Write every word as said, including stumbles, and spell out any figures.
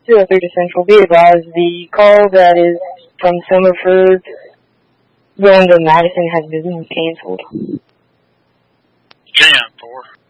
two oh three to Central, be advised, the call that is from Summerford going to Madison has been canceled. ten four.